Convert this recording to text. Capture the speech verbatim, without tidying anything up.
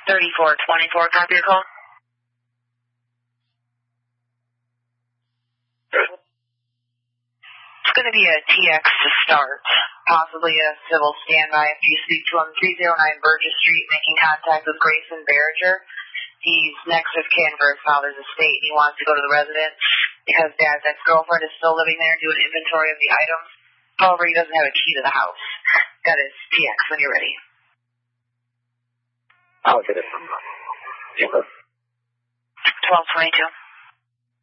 thirty-four twenty-four, copy your call. It's going to be a T X to start, possibly a civil standby if you speak to him. three oh nine Burgess Street, making contact with Grayson Barriger. He's next of kin for his father's estate. He wants to go to the residence because Dad's ex-girlfriend is still living there, do an inventory of the items. However, he doesn't have a key to the house. That is T X when you're ready. I'll get it from twelve twenty-two.